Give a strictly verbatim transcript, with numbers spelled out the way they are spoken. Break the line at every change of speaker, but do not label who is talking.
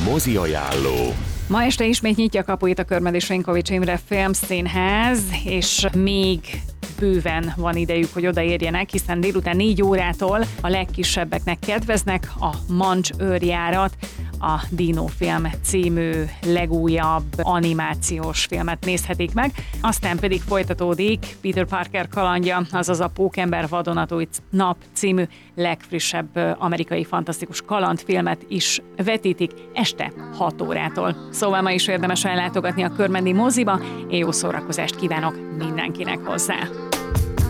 Mozi ajánló.
Ma este ismét nyitja kapuit a Körmedi Srinkovics Imre Filmszínház, és még bőven van idejük, hogy odaérjenek, hiszen délután négy órától a legkisebbeknek kedveznek a Mancs őrjárat, a Dino film című legújabb animációs filmet nézhetik meg, aztán pedig folytatódik Peter Parker kalandja, azaz a Pókember vadonatúj nap című legfrissebb amerikai fantasztikus kalandfilmet is vetítik este hat órától. Szóval ma is érdemes ellátogatni a Körmendi moziba, én jó szórakozást kívánok mindenkinek hozzá!